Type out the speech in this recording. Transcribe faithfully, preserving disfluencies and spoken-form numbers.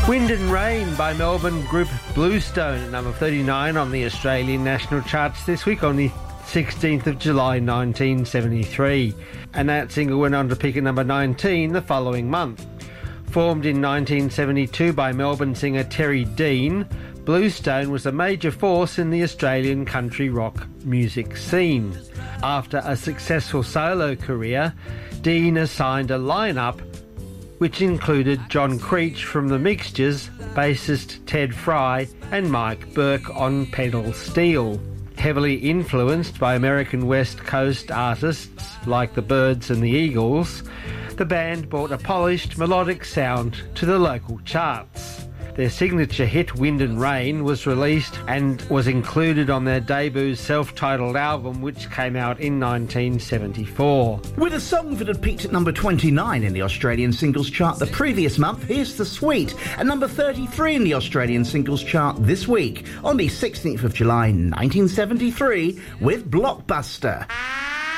Wind and Rain by Melbourne group Bluestone at number thirty-nine on the Australian national charts this week on the sixteenth of July nineteen seventy-three. And that single went on to peak at number nineteen the following month. Formed in nineteen seventy-two by Melbourne singer Terry Dean, Bluestone was a major force in the Australian country rock music scene. After a successful solo career, Dean assigned a lineup which included John Creech from The Mixtures, bassist Ted Fry and Mike Burke on pedal steel. Heavily influenced by American West Coast artists like the Byrds and the Eagles, the band brought a polished melodic sound to the local charts. Their signature hit Wind and Rain was released and was included on their debut self-titled album, which came out in nineteen seventy-four. With a song that had peaked at number twenty-nine in the Australian singles chart the previous month, here's The Sweet at number thirty-three in the Australian singles chart this week on the sixteenth of July nineteen seventy-three with Blockbuster.